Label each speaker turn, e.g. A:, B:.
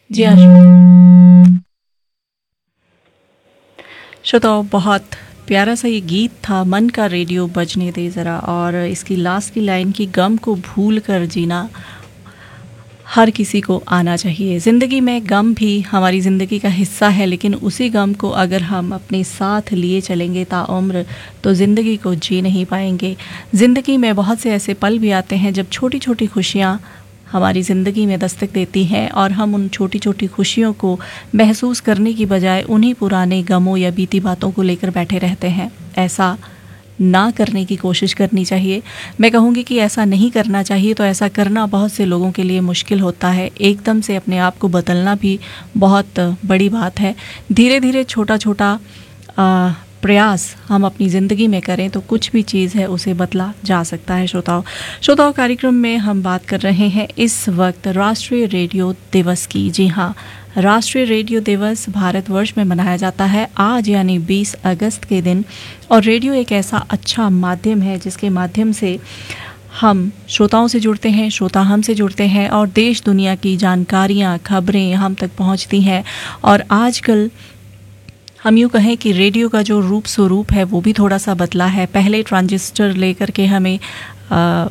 A: जी हाँ श्रोताओ, बहुत प्यारा सा ये गीत था, मन का रेडियो बजने दे ज़रा। और इसकी लास्ट की लाइन की, गम को भूल कर जीना हर किसी को आना चाहिए। ज़िंदगी में गम भी हमारी ज़िंदगी का हिस्सा है, लेकिन उसी गम को अगर हम अपने साथ लिए चलेंगे ताउम्र, तो ज़िंदगी को जी नहीं पाएंगे। ज़िंदगी में बहुत से ऐसे पल भी आते हैं जब छोटी छोटी खुशियाँ हमारी ज़िंदगी में दस्तक देती हैं, और हम उन छोटी छोटी खुशियों को महसूस करने की बजाय उन्हीं पुराने गमों या बीती बातों को लेकर बैठे रहते हैं। ऐसा ना करने की कोशिश करनी चाहिए। मैं कहूँगी कि ऐसा नहीं करना चाहिए, तो ऐसा करना बहुत से लोगों के लिए मुश्किल होता है। एकदम से अपने आप को बदलना भी बहुत बड़ी बात है। धीरे धीरे छोटा छोटा प्रयास हम अपनी ज़िंदगी में करें तो कुछ भी चीज़ है उसे बदला जा सकता है। श्रोताओं, कार्यक्रम में हम बात कर रहे हैं इस वक्त राष्ट्रीय रेडियो दिवस की। जी हाँ, राष्ट्रीय रेडियो दिवस भारतवर्ष में मनाया जाता है आज यानी 20 अगस्त के दिन। और रेडियो एक ऐसा अच्छा माध्यम है जिसके माध्यम से हम श्रोताओं से जुड़ते हैं, श्रोता हमसे जुड़ते हैं, और देश दुनिया की जानकारियाँ, खबरें हम तक पहुँचती हैं। और आजकल हम यूँ कहें कि रेडियो का जो रूप स्वरूप है वो भी थोड़ा सा बदला है। पहले ट्रांजिस्टर लेकर के हमें